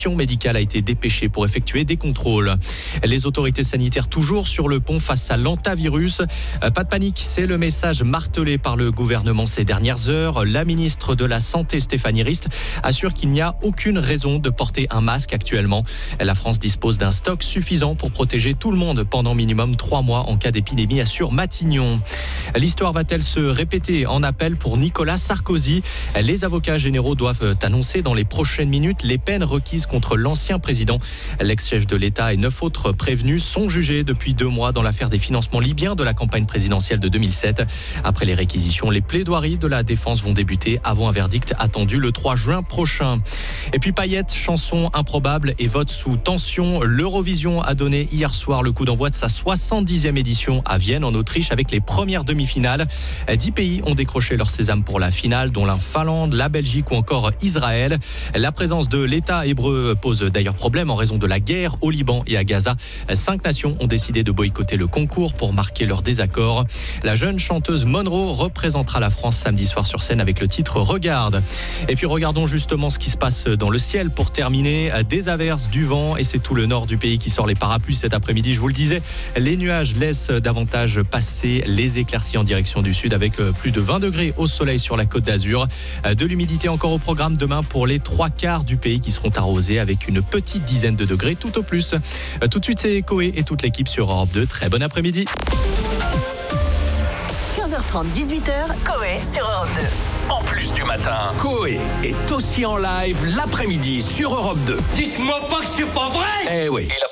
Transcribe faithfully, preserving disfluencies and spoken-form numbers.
médicale a été dépêchée pour effectuer des contrôles. Les autorités sanitaires toujours sur le pont face à l'hantavirus. Pas de panique, c'est le message martelé par le gouvernement ces dernières heures. La ministre de la Santé, Stéphanie Rist, assure qu'il n'y a aucune raison de porter un masque actuellement. La France dispose d'un stock suffisant pour protéger tout le monde pendant minimum trois mois en cas d'épidémie, assure Matignon. L'histoire va-t-elle se répéter en appel pour Nicolas Sarkozy? Les avocats généraux doivent annoncer dans les prochaines minutes les peines requises contre l'ancien président. L'ex-chef de l'État et neuf autres prévenus sont jugés depuis deux mois dans l'affaire des financements libyens de la campagne présidentielle de deux mille sept. Après les réquisitions, les plaidoiries de la défense vont débuter avant un verdict attendu le trois juin prochain. Et puis Payet, chanson improbable et vote sous tension. L'Eurovision a donné hier soir le coup d'envoi de sa soixante-dixième édition à Vienne en Autriche avec les premières demi-finales. Dix pays ont décroché leur sésame pour la finale, dont la Finlande, la Belgique ou encore Israël. La présence de l'État hébreu pose d'ailleurs problème en raison de la guerre au Liban et à Gaza. Cinq nations ont décidé de boycotter le concours pour marquer leur désaccord. La jeune chanteuse Monroe représentera la France samedi soir sur scène avec le titre Regarde. Et puis regardons justement ce qui se passe dans le ciel pour terminer. Des averses, du vent et c'est tout le nord du pays qui sort les parapluies cet après-midi. Je vous le disais, les nuages laissent davantage passer les éclaircies en direction du sud avec plus de vingt degrés au soleil sur la Côte d'Azur. De l'humidité encore au programme demain pour les trois quarts du pays qui seront arrosés avec une petite dizaine de degrés tout au plus. Tout de suite, c'est Coé et toute l'équipe sur Europe deux. Très bon après-midi. quinze heures trente, dix-huit heures, Coé sur Europe deux. En plus du matin, Coé est aussi en live l'après-midi sur Europe deux. Dites-moi pas que c'est pas vrai! Eh oui. Et